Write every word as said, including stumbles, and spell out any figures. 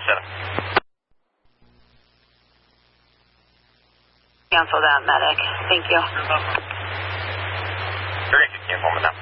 seven. Cancel that, medic. Thank you. Very good, cancel now.